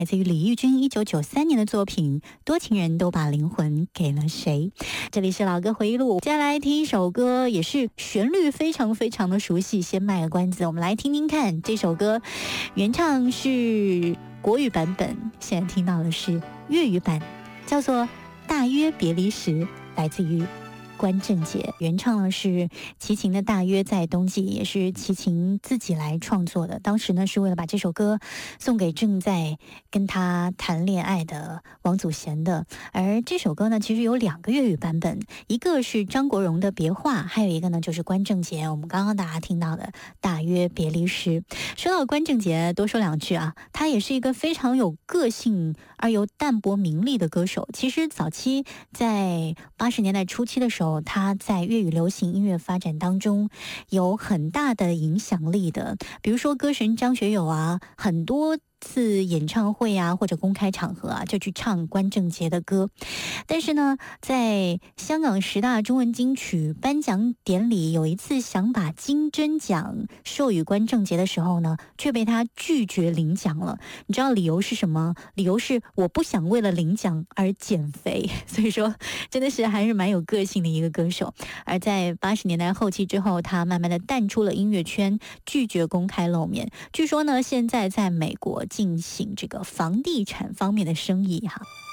来自于李翊君1993年的作品《多情人都把灵魂给了谁》。这里是老歌回忆录，接下来听一首歌，也是旋律非常非常的熟悉。先卖个关子，我们来听听看这首歌，原唱是国语版本，现在听到的是粤语版，叫做《大约别离时》，来自于关正杰，原唱呢是齐秦的《大约在冬季》，也是齐秦自己来创作的。当时呢是为了把这首歌送给正在跟他谈恋爱的王祖贤的。而这首歌呢其实有2个粤语版本，一个是张国荣的《别话》，还有一个呢就是关正杰我们刚刚大家听到的《大约别离时》。说到关正杰，多说2句啊，他也是一个非常有个性而又淡泊名利的歌手。其实早期在80年代初期的时候，他在粤语流行音乐发展当中有很大的影响力的，比如说歌神张学友啊，很多次演唱会啊或者公开场合啊就去唱关正杰的歌。但是呢，在香港10大中文金曲颁奖典礼有一次想把金针奖授予关正杰的时候呢，却被他拒绝领奖了。你知道理由是什么？理由是我不想为了领奖而减肥。所以说真的是还是蛮有个性的一个歌手。而在80年代后期之后，他慢慢的淡出了音乐圈，拒绝公开露面。据说呢，现在在美国进行这个房地产方面的生意哈。